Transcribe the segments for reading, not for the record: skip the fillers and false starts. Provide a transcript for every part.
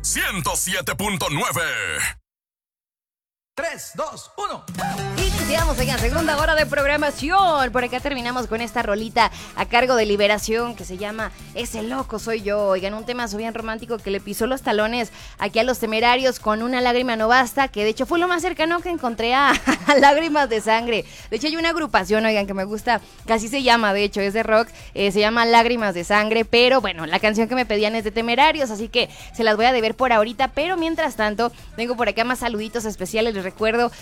107.9. 3, 2, 1. Iniciamos en la segunda hora de programación. Por acá terminamos con esta rolita a cargo de Liberación que se llama Ese loco soy yo. Oigan, un temazo bien romántico que le pisó los talones aquí a los Temerarios con Una lágrima no basta, que de hecho fue lo más cercano que encontré a Lágrimas de Sangre. De hecho hay una agrupación, oigan, que me gusta, que así se llama, de hecho es de rock, se llama Lágrimas de Sangre, pero bueno, la canción que me pedían es de Temerarios, así que se las voy a deber por ahorita, pero mientras tanto tengo por acá más saluditos especiales. Les recuerdo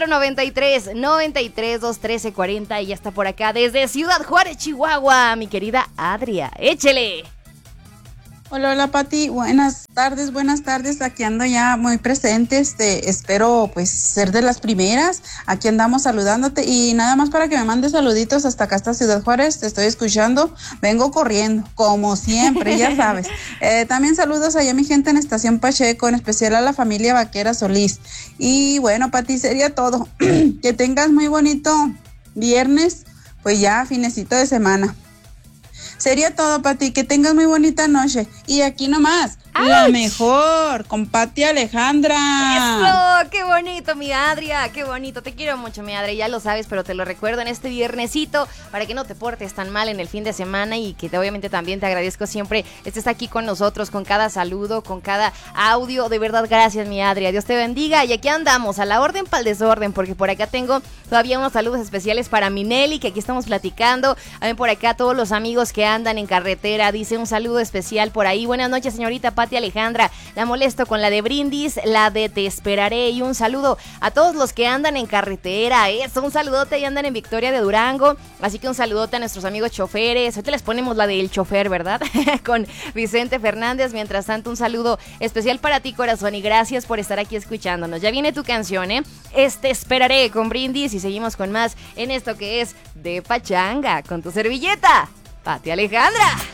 493-93-213-40 y ya está por acá desde Ciudad Juárez, Chihuahua, mi querida Adria. ¡Échele! Hola, hola Pati, buenas tardes, aquí ando ya muy presente, espero pues ser de las primeras, aquí andamos saludándote y nada más para que me mandes saluditos hasta acá, hasta Ciudad Juárez, te estoy escuchando, vengo corriendo, como siempre, ya sabes. También saludos allá a mi gente en Estación Pacheco, en especial a la familia Vaquera Solís. Y bueno, Pati, sería todo, que tengas muy bonito viernes, pues ya finecito de semana. Sería todo, Pati, que tengas muy bonita noche. Y aquí nomás, ¡auch!, la mejor, con Pati Alejandra. ¡Eso! ¡Qué bonito, mi Adria! ¡Qué bonito! Te quiero mucho, mi Adria, ya lo sabes, pero te lo recuerdo en este viernesito para que no te portes tan mal en el fin de semana y que obviamente también te agradezco siempre estés aquí con nosotros, con cada saludo, con cada audio. De verdad, gracias, mi Adria. Dios te bendiga. Y aquí andamos, a la orden para el desorden, porque por acá tengo todavía unos saludos especiales para mi Nelly, que aquí estamos platicando. También por acá todos los amigos que andan en carretera, dice un saludo especial por ahí. Buenas noches, señorita Pati Alejandra, la molesto con la de Brindis, la de Te Esperaré, y un saludo a todos los que andan en carretera, eso, un saludote, y andan en Victoria de Durango, así que un saludote a nuestros amigos choferes. Ahorita les ponemos la del chofer, ¿verdad? Con Vicente Fernández. Mientras tanto, un saludo especial para ti, corazón, y gracias por estar aquí escuchándonos. Ya viene tu canción, Te Esperaré con Brindis, y seguimos con más en esto que es De Pachanga, con tu servilleta Pati Alejandra.